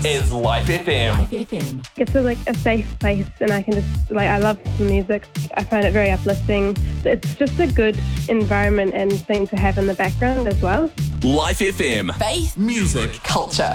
is Life FM. It's a safe place, and I can just I love the music. I find it very uplifting. It's just a good environment and thing to have in the background as well. Life FM. Faith, Music. culture.